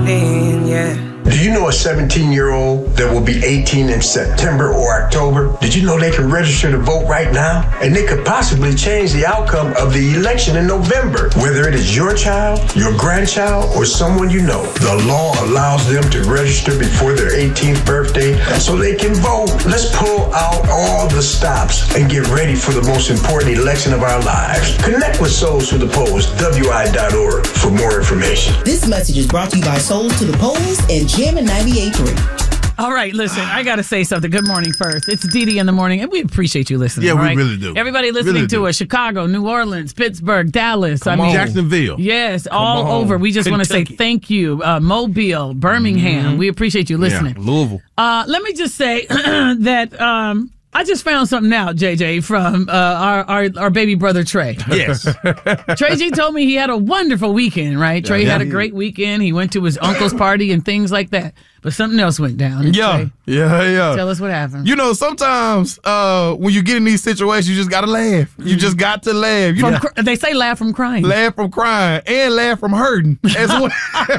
in, yeah. Do you know a 17-year-old that will be 18 in September or October? Did you know they can register to vote right now? And they could possibly change the outcome of the election in November. Whether it is your child, your grandchild, or someone you know, the law allows them to register before their 18th birthday so they can vote. Let's pull out all the stops and get ready for the most important election of our lives. Connect with Souls to the Polls, WI.org, for more information. This message is brought to you by Souls to the Polls and Jammin' 98.3. All right, listen, I got to say something. Good morning first. It's Dee in the morning, and we appreciate you listening. Yeah, we right? really do. Everybody listening to us, Chicago, New Orleans, Pittsburgh, Dallas. Jacksonville. Yes, all over. We just want to say thank you. Mobile, Birmingham. We appreciate you listening. Yeah, Louisville. Let me just say that I just found something out, JJ, from our baby brother Trey. Yes. Trey G told me he had a wonderful weekend, right? Trey had a great weekend. He went to his uncle's party and things like that. But something else went down. Yeah. Tell us what happened. You know, sometimes when you get in these situations, you just got to laugh. You just got to laugh. They say laugh from crying. Laugh from crying and laugh from hurting as well.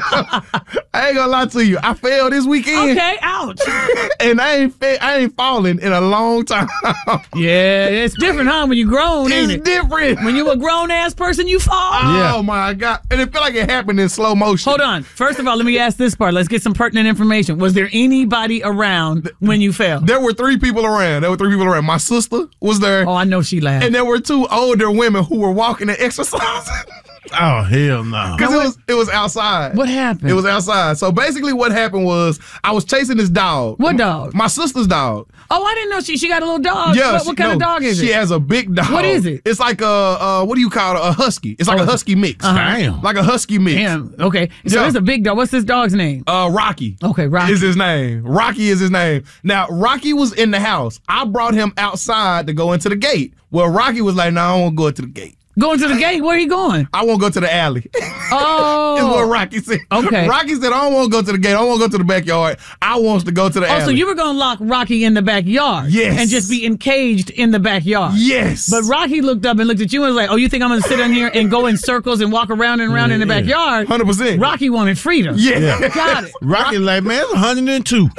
I ain't gonna lie to you. I fell this weekend. Okay, ouch. And I ain't fallen in a long time. Yeah, it's different, huh? When you grown, ain't it? It's different. When you a grown-ass person, you fall. Oh, my God. And it felt like it happened in slow motion. Hold on. First of all, let me ask this part. Let's get some pertinent information. Was there anybody around when you fell? There were 3 people around. My sister was there. Oh, I know she laughed. And there were 2 older women who were walking and exercising. Oh, hell no. Because it was outside. What happened? It was outside. So basically what happened was I was chasing this dog. What dog? My sister's dog. Oh, I didn't know she got a little dog. Yeah. What kind of dog is it? She has a big dog. What is it? It's like what do you call it? A husky. It's like a husky mix. Damn. Like a husky mix. Damn. Okay. So Yeah. it's a big dog. What's this dog's name? Rocky. Okay, Rocky. Is his name. Rocky is his name. Now, Rocky was in the house. I brought him outside to go into the gate. Well, Rocky was like, no, I don't want to go into the gate. Going to the gate? Where are you going? I won't go to the alley. Oh. Is what Rocky said. Okay. Rocky said, I don't want to go to the gate. I don't want to go to the backyard. I want to go to the alley. So you were going to lock Rocky in the backyard. Yes. And just be encaged in the backyard. Yes. But Rocky looked up and looked at you and was like, oh, you think I'm going to sit in here and go in circles and walk around and around in the backyard? 100%. Rocky wanted freedom. Yeah. Got it. Rocky like, man, it's 102.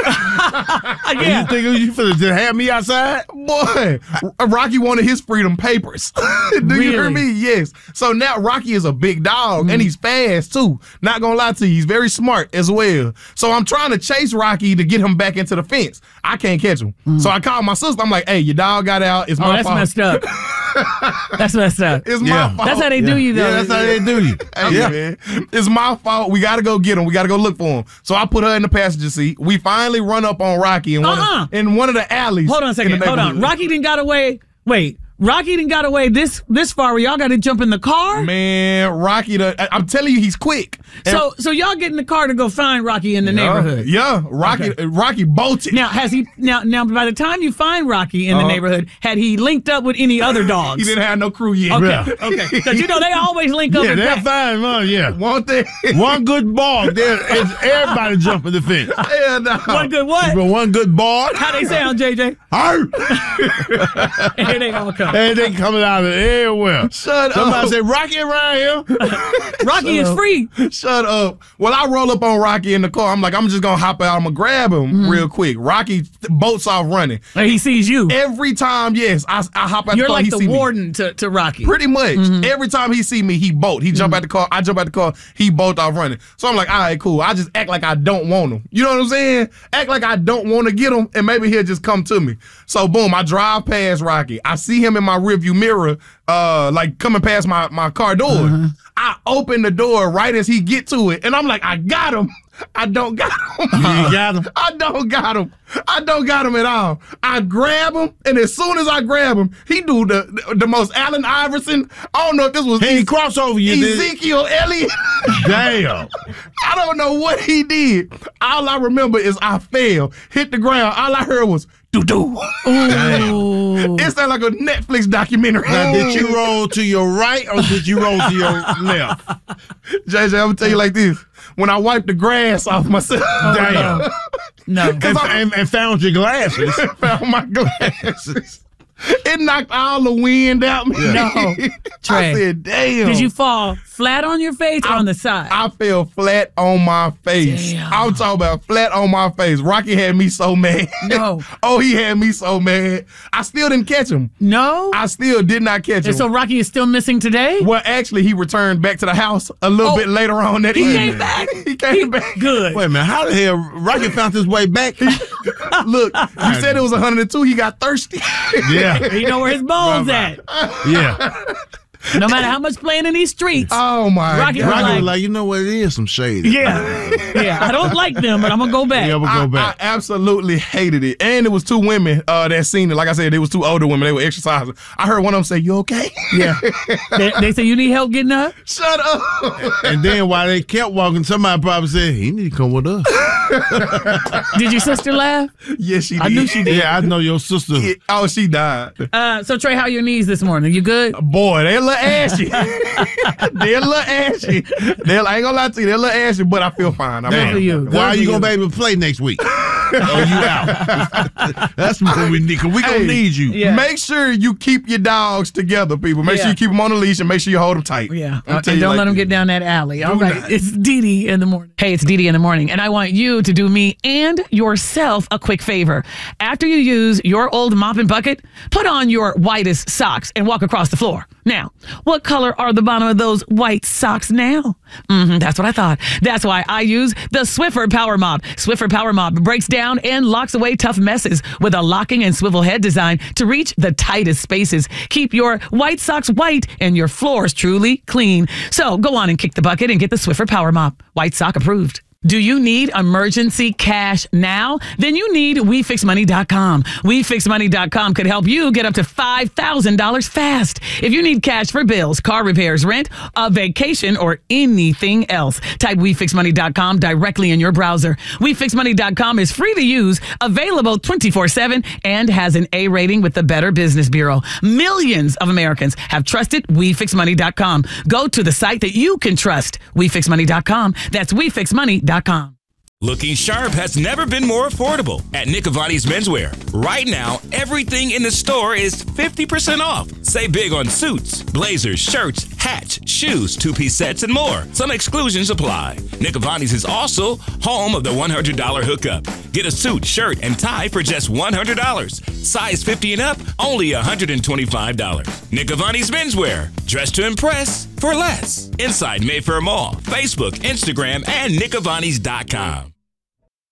Yeah. You think you finna just have me outside? Boy, Rocky wanted his freedom papers. Do you hear me? Yes. So now Rocky is a big dog and he's fast too. Not gonna lie to you, he's very smart as well. So I'm trying to chase Rocky to get him back into the fence. I can't catch him. So I called my sister. I'm like, hey, your dog got out. It's my fault. That's messed up. That's messed up. It's my fault. That's how they do you, though. Yeah, that's how they do you. Hey, man. It's my fault. We got to go get him. We got to go look for him. So I put her in the passenger seat. We finally run up on Rocky in one of the alleys. Hold on a second. Hold on. Rocky didn't got away. Wait. Rocky didn't got away this far where y'all got to jump in the car? Man, Rocky, I'm telling you, he's quick. So y'all get in the car to go find Rocky in the neighborhood? Yeah, Rocky bolted. Now, has he now by the time you find Rocky in the neighborhood, had he linked up with any other dogs? He didn't have no crew yet. Okay. Because they always link up. Yeah, they're fine, man. Yeah. One good ball, everybody jump in the fence. Hell no. One good what? One good ball. How they sound, JJ? And here they all come. And they coming out of everywhere. Shut up. Somebody say, Rocky around here. Rocky is free. Shut up. Well, I roll up on Rocky in the car. I'm like, I'm just going to hop out. I'm going to grab him real quick. Rocky bolts off running. And he sees you. Every time, yes, I hop out the car. You're like he the see warden to Rocky. Pretty much. Every time he see me, he bolt. He jump out the car. I jump out the car. He bolt off running. So I'm like, all right, cool. I just act like I don't want him. You know what I'm saying? Act like I don't want to get him, and maybe he'll just come to me. So boom, I drive past Rocky. I see him in my rearview mirror, like coming past my car door. I open the door right as he get to it, and I'm like, I got him. I don't got him. You ain't got him? I don't got him. I don't got him at all. I grab him, and as soon as I grab him, he do the most Allen Iverson. I don't know if this was he cross over you, Ezekiel Elliott. Damn. I don't know what he did. All I remember is I fell, hit the ground. All I heard was doo-doo. It sounded like a Netflix documentary. Now, did you roll to your right or did you roll to your left? JJ, I'm going to tell you like this. When I wiped the grass off myself. Damn. No. And found your glasses. Found my glasses. It knocked all the wind out me. No. Trey. I said, damn. Did you fall flat on your face or on the side? I fell flat on my face. Damn. I'm talking about flat on my face. Rocky had me so mad. No. Oh, he had me so mad. I still didn't catch him. No? I still did not catch him. And so Rocky is still missing today? Well, actually, he returned back to the house a little bit later on that evening. He came back? He came back. Good. Wait a minute, how the hell Rocky found his way back? Look, you said it was 102. He got thirsty. Yeah. You know where his bones at. Yeah. No matter how much playing in these streets. Oh, my Rocky God. Rocky was like, you know what? It is some shade. Yeah. Yeah. I don't like them, but I'm going to go back. Yeah, we'll go back. I absolutely hated it. And it was two women that seen it. Like I said, it was two older women. They were exercising. I heard one of them say, "You okay?" Yeah. They say, you need help getting up? Shut up. And then while they kept walking, somebody probably said, he need to come with us. Did your sister laugh? Yes, she did. I knew she did. Yeah, I know your sister. She died. So, Trey, how are your knees this morning? You good? Boy, they're a little ashy. They're a little ashy. I ain't gonna lie to you, they're a little ashy, but I feel fine. Good for you. Good Why are for you going to be able to play next week? Oh, you out. That's what we need, because we going to need you. Yeah. Make sure you keep your dogs together, people. Make sure Yeah. you keep them on the leash and make sure you hold them tight. Yeah. I'll And tell you don't like let them that. get down that alley. All Do right. not. It's Dee in the morning. Hey, it's Dee in the morning. And I want you to do me and yourself a quick favor. After you use your old mop and bucket, put on your whitest socks and walk across the floor. Now, what color are the bottom of those white socks now? That's what I thought. That's why I use the Swiffer Power Mop. Swiffer Power Mop breaks down and locks away tough messes with a locking and swivel head design to reach the tightest spaces. Keep your white socks white and your floors truly clean. So go on and kick the bucket and get the Swiffer Power Mop. White sock approved. Do you need emergency cash now? Then you need WeFixMoney.com. WeFixMoney.com could help you get up to $5,000 fast. If you need cash for bills, car repairs, rent, a vacation, or anything else, type WeFixMoney.com directly in your browser. WeFixMoney.com is free to use, available 24/7, and has an A rating with the Better Business Bureau. Millions of Americans have trusted WeFixMoney.com. Go to the site that you can trust. WeFixMoney.com. That's WeFixMoney.com. Looking sharp has never been more affordable at Nick Avani's Menswear. Right now, everything in the store is 50% off. Save big on suits, blazers, shirts, hats, shoes, two-piece sets, and more. Some exclusions apply. Nick Avani's is also home of the $100 hookup. Get a suit, shirt, and tie for just $100. Size 50 and up, only $125. Nick Avani's Menswear. Dress to impress for less. Inside Mayfair Mall, Facebook, Instagram, and nickavanis.com.